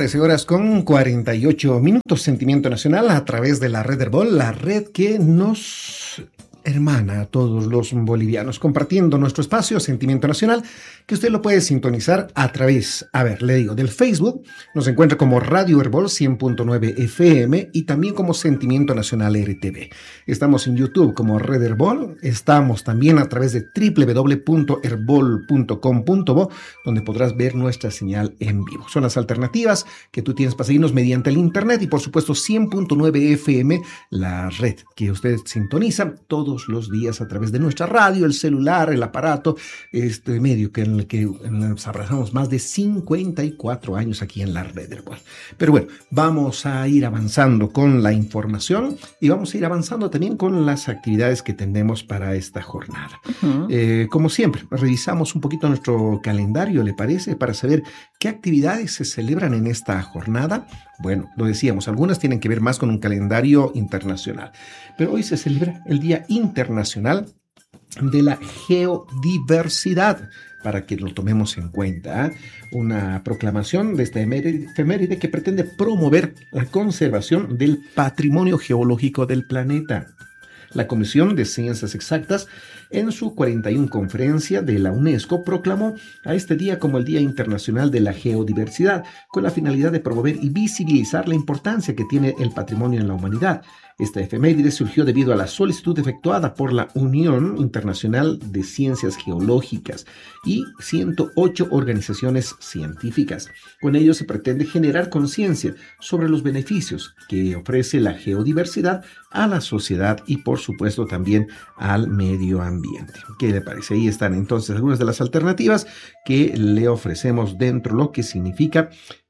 13 horas con 48 minutos, Sentimiento Nacional a través de la red Herbol, la red que nos hermana a todos los bolivianos, compartiendo nuestro espacio Sentimiento Nacional, que usted lo puede sintonizar a través, del Facebook. Nos encuentra como Radio Herbol 100.9 FM y también como Sentimiento Nacional RTV. Estamos en YouTube como Red Herbol, estamos también a través de www.herbol.com.bo, donde podrás ver nuestra señal en vivo. Son las alternativas que tú tienes para seguirnos mediante el internet y por supuesto 100.9 FM, la red que usted sintoniza todos los días a través de nuestra radio, el celular, el aparato, este medio en el que nos abrazamos más de 54 años aquí en la red Herbol. Pero bueno, vamos a ir avanzando con la información y vamos a ir avanzando también con las actividades que tenemos para esta jornada. Como siempre, revisamos un poquito nuestro calendario, ¿le parece? Para saber qué actividades se celebran en esta jornada. Bueno, lo decíamos, algunas tienen que ver más con un calendario internacional, pero hoy se celebra el Día Internacional de la Geodiversidad, para que lo tomemos en cuenta. Una proclamación de esta efeméride que pretende promover la conservación del patrimonio geológico del planeta. La Comisión de Ciencias Exactas, en su 41 conferencia de la UNESCO, proclamó a este día como el Día Internacional de la Geodiversidad, con la finalidad de promover y visibilizar la importancia que tiene el patrimonio en la humanidad. Esta efeméride surgió debido a la solicitud efectuada por la Unión Internacional de Ciencias Geológicas y 108 organizaciones científicas. Con ello se pretende generar conciencia sobre los beneficios que ofrece la geodiversidad a la sociedad y por supuesto también al medio ambiente. ¿Qué le parece? Ahí están entonces algunas de las alternativas que le ofrecemos dentro de lo que significa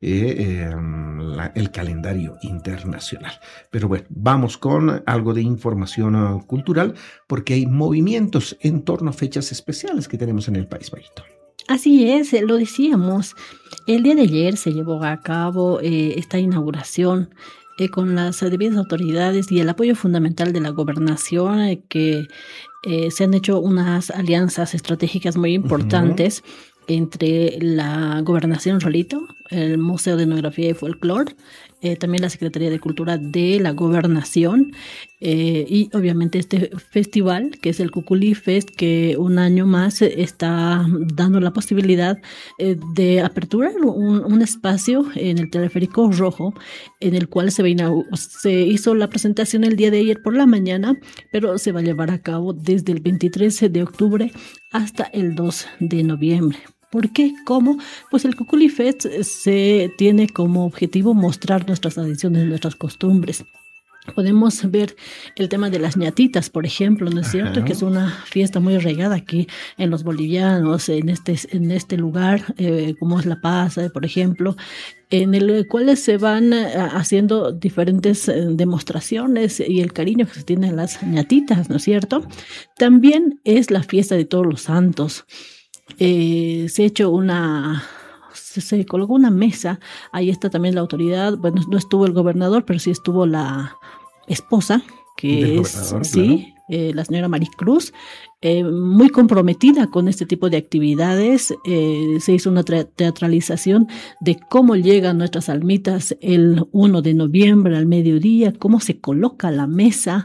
el calendario internacional. Pero bueno, vamos con algo de información cultural porque hay movimientos en torno a fechas especiales que tenemos en el país, Mayito. Así es, lo decíamos. El día de ayer se llevó a cabo esta inauguración con las debidas autoridades y el apoyo fundamental de la gobernación, que se han hecho unas alianzas estratégicas muy importantes entre la Gobernación Rolito, el Museo de Etnografía y Folclore, también la Secretaría de Cultura de la Gobernación y obviamente este festival que es el Cuculi Fest, que un año más está dando la posibilidad de aperturar un espacio en el Teleférico Rojo, en el cual se hizo la presentación el día de ayer por la mañana, pero se va a llevar a cabo desde el 23 de octubre hasta el 2 de noviembre. ¿Por qué? ¿Cómo? Pues el Cuculi Fest se tiene como objetivo mostrar nuestras tradiciones, nuestras costumbres. Podemos ver el tema de las ñatitas, por ejemplo, ¿no es cierto? Que es una fiesta muy arraigada aquí en los bolivianos, en este lugar, como es La Paz, por ejemplo, en el cual se van haciendo diferentes demostraciones y el cariño que se tiene a las ñatitas, ¿no es cierto? También es la fiesta de Todos los Santos. Se colocó una mesa, ahí está también la autoridad, bueno, no estuvo el gobernador, pero sí estuvo la esposa, que es, sí, claro, la señora Maricruz, muy comprometida con este tipo de actividades. Se hizo una teatralización de cómo llegan nuestras almitas el 1 de noviembre al mediodía, cómo se coloca la mesa,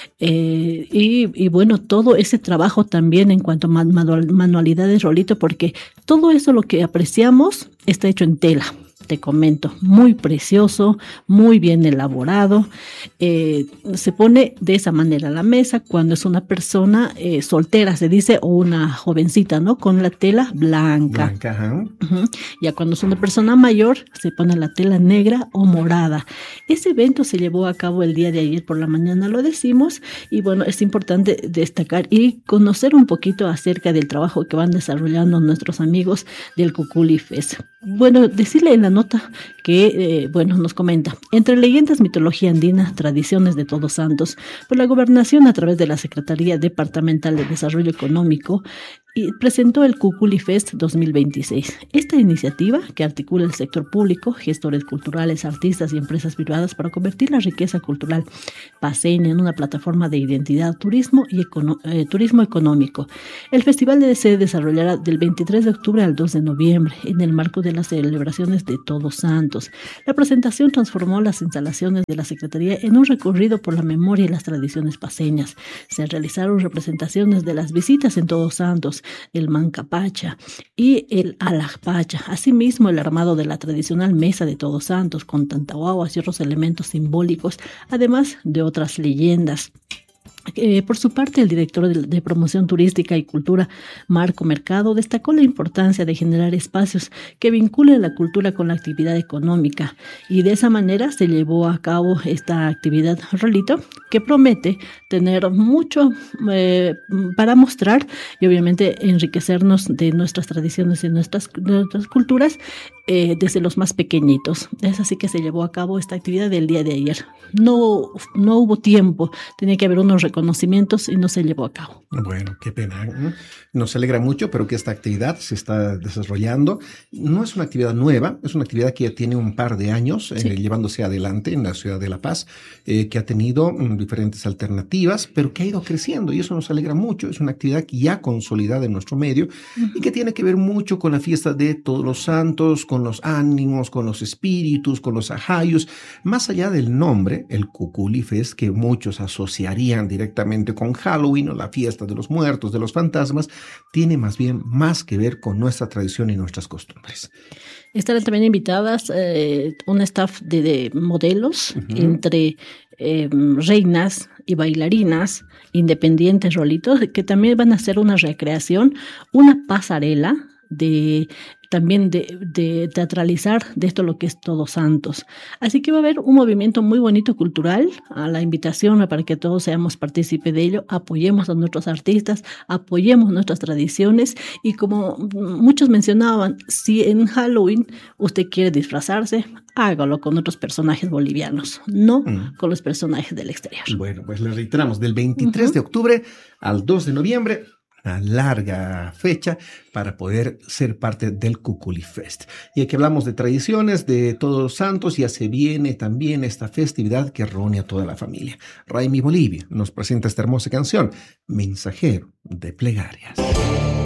y bueno, todo ese trabajo también en cuanto a manualidades, Rolito, porque todo eso lo que apreciamos está hecho en tela. Te comento, muy precioso, muy bien elaborado. Se pone de esa manera la mesa cuando es una persona soltera, se dice, o una jovencita, ¿no? Con la tela blanca. Ya cuando es una persona mayor, se pone la tela negra o morada. Ese evento se llevó a cabo el día de ayer por la mañana, lo decimos, y bueno, es importante destacar y conocer un poquito acerca del trabajo que van desarrollando nuestros amigos del Cuculi Fest. Bueno, decirle en la nota que, nos comenta, entre leyendas, mitología andina, tradiciones de Todos Santos, pues la gobernación a través de la Secretaría Departamental de Desarrollo Económico y presentó el Cuculi Fest 2026. Esta iniciativa, que articula el sector público, gestores culturales, artistas y empresas privadas para convertir la riqueza cultural paceña en una plataforma de identidad, turismo y turismo económico. El festival se desarrollará del 23 de octubre al 2 de noviembre en el marco de las celebraciones de Todos Santos. La presentación transformó las instalaciones de la Secretaría en un recorrido por la memoria y las tradiciones paceñas. Se realizaron representaciones de las visitas en Todos Santos, el Mancapacha y el Alajpacha, asimismo el armado de la tradicional mesa de Todos Santos con tantahuahuas y otros elementos simbólicos, además de otras leyendas. Por su parte, el director de Promoción Turística y Cultura, Marco Mercado, destacó la importancia de generar espacios que vinculen la cultura con la actividad económica, y de esa manera se llevó a cabo esta actividad, Rolito, que promete tener mucho para mostrar y obviamente enriquecernos de nuestras tradiciones y nuestras culturas desde los más pequeñitos. Es así que se llevó a cabo esta actividad del día de ayer. No hubo tiempo, tenía que haber unos reconocimientos y no se llevó a cabo. Bueno, qué pena. Nos alegra mucho, pero que esta actividad se está desarrollando. No es una actividad nueva, es una actividad que ya tiene un par de años llevándose adelante en la ciudad de La Paz, que ha tenido diferentes alternativas, pero que ha ido creciendo y eso nos alegra mucho. Es una actividad ya consolidada en nuestro medio y que tiene que ver mucho con la fiesta de Todos los Santos, con los ánimos, con los espíritus, con los ajayos, más allá del nombre, el Cuculi Fest, que muchos asociarían directamente con Halloween o la fiesta de los muertos, de los fantasmas, tiene más que ver con nuestra tradición y nuestras costumbres. Estarán también invitadas un staff de modelos entre reinas y bailarinas independientes, Rolitos, que también van a hacer una recreación, una pasarela también de teatralizar de esto lo que es Todos Santos. Así que va a haber un movimiento muy bonito cultural, a la invitación para que todos seamos partícipes de ello, apoyemos a nuestros artistas, apoyemos nuestras tradiciones y como muchos mencionaban, si en Halloween usted quiere disfrazarse, hágalo con otros personajes bolivianos, no con los personajes del exterior. Bueno, pues les reiteramos, del 23 de octubre al 2 de noviembre, una larga fecha para poder ser parte del Cuculi Fest. Y aquí hablamos de tradiciones de Todos los Santos, ya se viene también esta festividad que reúne a toda la familia. Raimi Bolivia nos presenta esta hermosa canción, Mensajero de Plegarias.